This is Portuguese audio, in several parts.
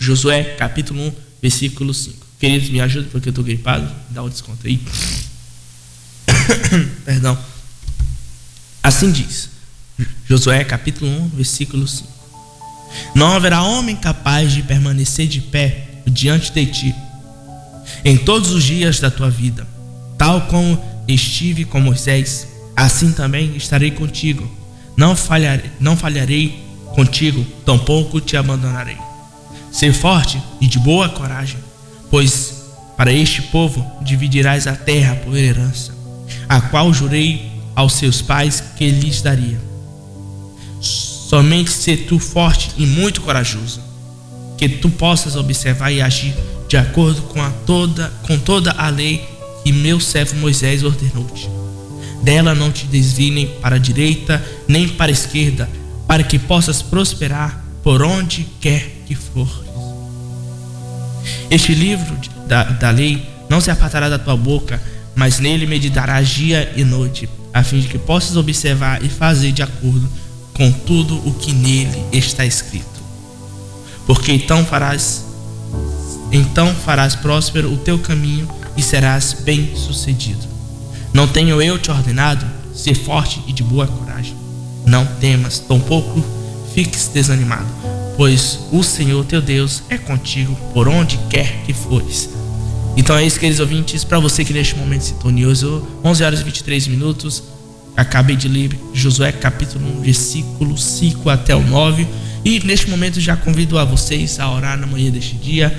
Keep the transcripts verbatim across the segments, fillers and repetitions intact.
Josué capítulo um, versículo cinco. Queridos, me ajudem porque eu estou gripado. Dá um desconto aí. Perdão. Assim diz Josué capítulo um, versículo cinco. Não haverá homem capaz de permanecer de pé diante de ti em todos os dias da tua vida. Tal como estive com Moisés, assim também estarei contigo. Não falharei, não falharei contigo, tampouco te abandonarei. Ser forte e de boa coragem, pois para este povo dividirás a terra por herança, a qual jurei aos seus pais que lhes daria. Somente ser tu forte e muito corajoso, que tu possas observar e agir de acordo com, a toda, com toda a lei que meu servo Moisés ordenou-te. Dela não te desvie nem para a direita, nem para a esquerda, para que possas prosperar por onde quer que fores. Este livro da, da lei não se apartará da tua boca, mas nele meditarás dia e noite, a fim de que possas observar e fazer de acordo com tudo o que nele está escrito. Porque então farás, então farás próspero o teu caminho e serás bem sucedido. Não tenho eu te ordenado? Ser forte e de boa coragem. Não temas, tampouco fiques desanimado, pois o Senhor teu Deus é contigo por onde quer que fores. Então é isso, queridos ouvintes, para você que neste momento sintonizou, onze horas e vinte e três minutos, acabei de ler Josué capítulo um, versículo cinco até o nove, e neste momento já convido a vocês a orar na manhã deste dia.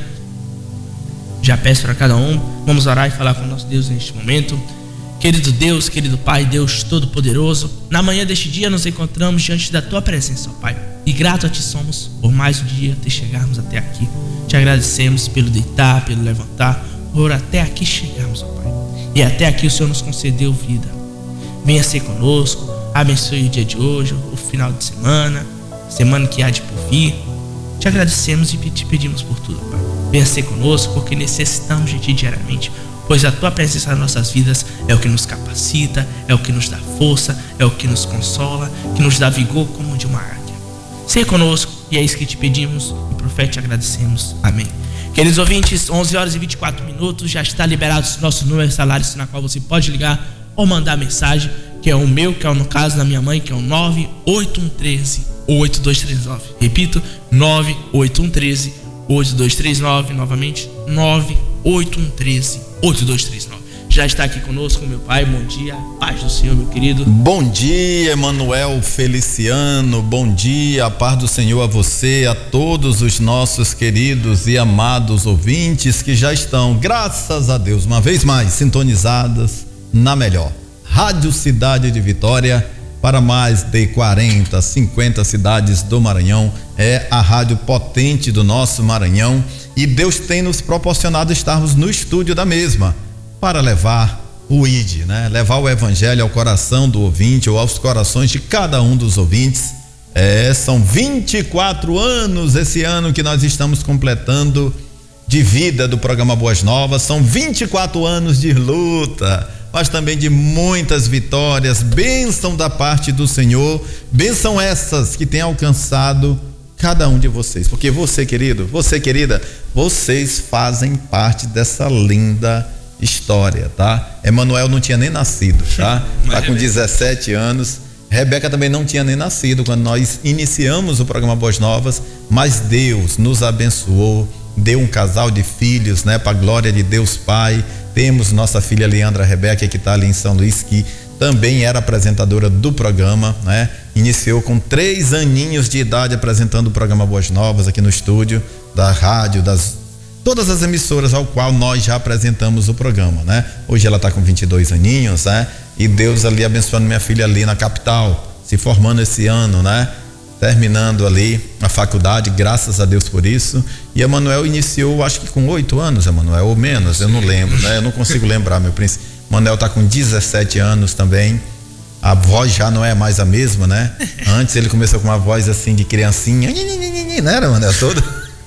Já peço para cada um, vamos orar e falar com o nosso Deus neste momento. Querido Deus, querido Pai, Deus Todo-Poderoso, na manhã deste dia nos encontramos diante da Tua presença, ó Pai, e grato a Ti somos por mais um dia ter chegarmos até aqui. Te agradecemos pelo deitar, pelo levantar, por até aqui chegarmos, ó Pai, e até aqui o Senhor nos concedeu vida. Venha ser conosco, abençoe o dia de hoje, o final de semana, semana que há de por vir. Te agradecemos e te pedimos por tudo, Pai. Venha ser conosco porque necessitamos de Ti diariamente, pois a Tua presença nas nossas vidas é o que nos capacita, é o que nos dá força, é o que nos consola, que nos dá vigor como de uma águia. Seja conosco, e é isso que te pedimos, e por fé te agradecemos. Amém. Queridos ouvintes, onze horas e vinte e quatro minutos, já está liberado o nosso número de salários, na qual você pode ligar ou mandar mensagem, que é o meu, que é o, no caso da minha mãe, que é o nove oito um um três, oito dois três nove. Repito, nove oito um um três, oito dois três nove, novamente, nove oito um um três, oito dois três nove. Já está aqui conosco meu pai. Bom dia, paz do Senhor, meu querido. Bom dia, Emanuel Feliciano. Bom dia, a paz do Senhor a você, a todos os nossos queridos e amados ouvintes que já estão, graças a Deus, uma vez mais sintonizadas na melhor Rádio Cidade de Vitória, para mais de quarenta, cinquenta cidades do Maranhão. É a rádio potente do nosso Maranhão, e Deus tem nos proporcionado estarmos no estúdio da mesma para levar o I D, né? Levar o evangelho ao coração do ouvinte, ou aos corações de cada um dos ouvintes. É, são vinte e quatro anos esse ano que nós estamos completando de vida do programa Boas Novas. São vinte e quatro anos de luta, mas também de muitas vitórias, bênção da parte do Senhor, bênção essas que tem alcançado cada um de vocês, porque você, querido, você, querida, vocês fazem parte dessa linda história, tá? Emanuel não tinha nem nascido, tá? Tá com dezessete anos. Rebeca também não tinha nem nascido quando nós iniciamos o programa Boas Novas, mas Deus nos abençoou, deu um casal de filhos, né? Para a glória de Deus Pai. Temos nossa filha Leandra Rebeca, que está ali em São Luís, que também era apresentadora do programa, né? Iniciou com três aninhos de idade apresentando o programa Boas Novas aqui no estúdio da rádio, das todas as emissoras ao qual nós já apresentamos o programa, né? Hoje ela está com vinte e dois aninhos, né? E Deus ali abençoando minha filha ali na capital, se formando esse ano, né? Terminando ali a faculdade, graças a Deus por isso. E Emanuel iniciou, acho que com oito anos, Emanuel, ou menos, eu não lembro, né? Eu não consigo lembrar, meu príncipe. Emanuel está com dezessete anos também. A voz já não é mais a mesma, né? Antes ele começou com uma voz assim de criancinha, não era, Emanuel, todo?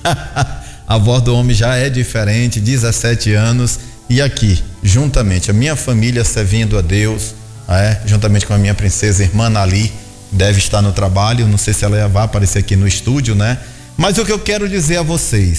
A voz do homem já é diferente, dezessete anos. E aqui, juntamente, a minha família servindo a Deus, é, juntamente com a minha princesa irmã Ali, deve estar no trabalho, não sei se ela vai aparecer aqui no estúdio, né? Mas o que eu quero dizer a vocês,